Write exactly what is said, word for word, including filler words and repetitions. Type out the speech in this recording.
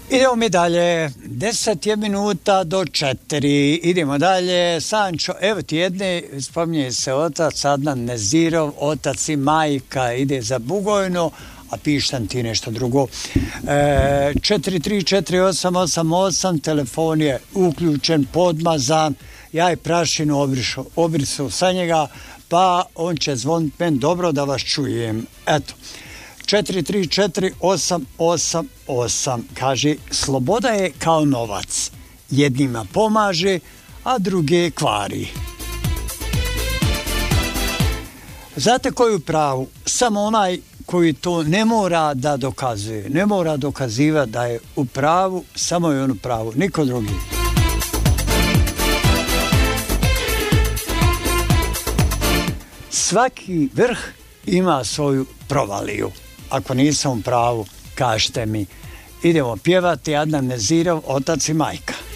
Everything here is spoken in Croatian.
Idemo mi dalje, deset je minuta do četiri, idemo dalje, Sančo, evo ti jedne, spominje se otac Adnan Nezirov, otac i majka, ide za Bugojno, a pišem ti nešto drugo. E, četiri tri četiri osam osam osam, telefon je uključen, podmazan, ja i prašinu obrišu, obrisu sa njega, pa on će zvoniti meni, dobro da vas čujem, eto. četiri tri četiri osam osam osam, kaže, sloboda je kao novac, jednima pomaže, a druge kvari. Znate koju pravu? Samo onaj koji to ne mora da dokazuje, ne mora dokazivati da je u pravu, samo je on u pravu, niko drugi. Svaki vrh ima svoju provaliju. Ako nisam u pravu, kažete mi. Idemo pjevati Adnan Nezirov, otac i majka.